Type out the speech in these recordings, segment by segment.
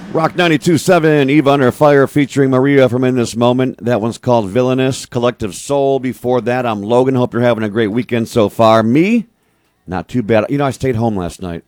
Rock 92.7, Eve Under Fire featuring Maria from In This Moment. That one's called Villainous, Collective Soul. Before that, I'm Logan. Hope you're having a great weekend so far. Me, not too bad. You know, I stayed home last night.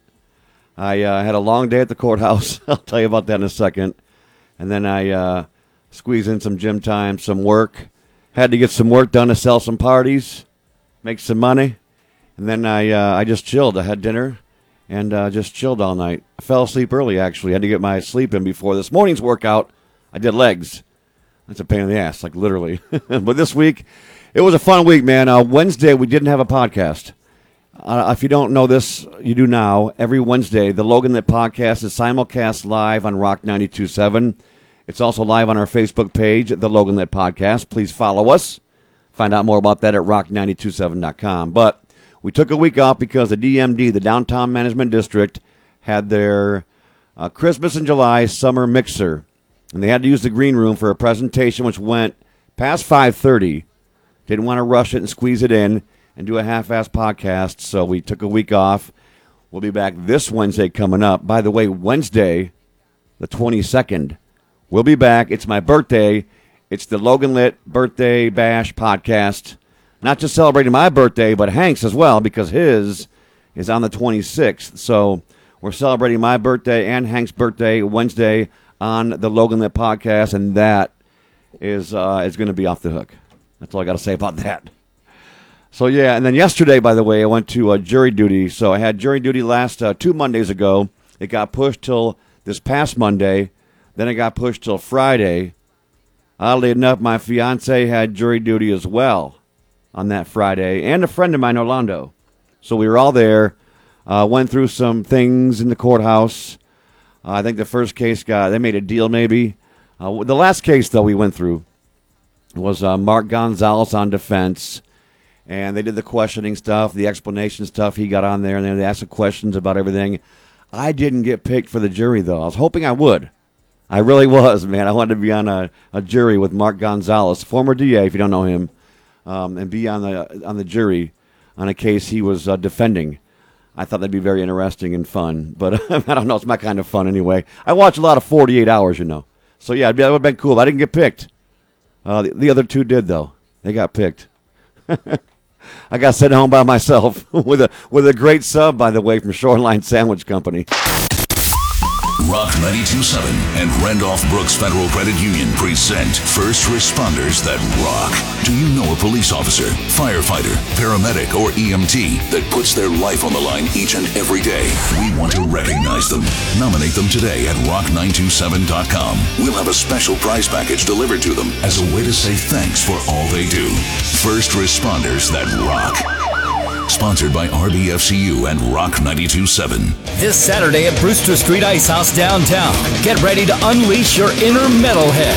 I had a long day at the courthouse. I'll tell you about that in a second. And then I squeezed in some gym time, some work. Had to get some work done to sell some parties, make some money. And then I just chilled. I had dinner. And just chilled all night. I fell asleep early, actually. I had to get my sleep in before this morning's workout. I did legs. That's a pain in the ass, like literally. But this week, it was a fun week, man. Wednesday, we didn't have a podcast. If you don't know this, you do now. Every Wednesday, the Logan Lit Podcast is simulcast live on Rock 92.7. It's also live on our Facebook page, the Logan Lit Podcast. Please follow us. Find out more about that at rock927.com. But we took a week off because the DMD, the Downtown Management District, had their Christmas in July summer mixer. And they had to use the green room for a presentation which went past 5:30. Didn't want to rush it and squeeze it in and do a half-ass podcast, so we took a week off. We'll be back this Wednesday coming up. By the way, Wednesday, the 22nd, we'll be back. It's my birthday. It's the Logan Lit Birthday Bash podcast. Not just celebrating my birthday, but Hank's as well, because his is on the 26th. So we're celebrating my birthday and Hank's birthday Wednesday on the Logan Lit Podcast, and that is going to be off the hook. That's all I got to say about that. So, yeah, and then yesterday, by the way, I went to jury duty. So I had jury duty last 2 Mondays ago. It got pushed till this past Monday. Then it got pushed till Friday. Oddly enough, my fiance had jury duty as well on that Friday, and a friend of mine, Orlando. So we were all there, went through some things in the courthouse. I think the first case they made a deal maybe. The last case, though, we went through was Mark Gonzalez on defense, and they did the questioning stuff, the explanation stuff. He got on there, and then they asked the questions about everything. I didn't get picked for the jury, though. I was hoping I would. I really was, man. I wanted to be on a jury with Mark Gonzalez, former DA, if you don't know him. And be on the jury on a case he was defending. I thought that'd be very interesting and fun, but I don't know. It's my kind of fun anyway. I watch a lot of 48 Hours, you know. So yeah, that would have been cool. I didn't get picked. The other two did though. They got picked. I got sent home by myself with a great sub, by the way, from Shoreline Sandwich Company. Rock 92.7 and Randolph Brooks Federal Credit Union present First Responders That Rock. Do you know a police officer, firefighter, paramedic, or EMT that puts their life on the line each and every day? We want to recognize them. Nominate them today at rock927.com. We'll have a special prize package delivered to them as a way to say thanks for all they do. First Responders That Rock. Sponsored by RBFCU and Rock 92.7. This Saturday at Brewster Street Ice House downtown. Get ready to unleash your inner metalhead.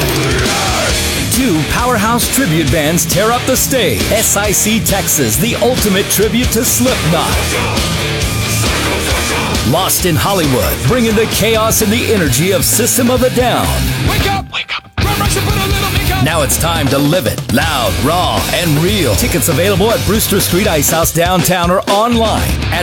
2 powerhouse tribute bands tear up the stage. SIC Texas, the ultimate tribute to Slipknot. Lost in Hollywood, bringing the chaos and the energy of System of a Down. Wake up! Wake up! Now it's time to live it loud, raw, and real. Tickets available at Brewster Street Ice House downtown or online at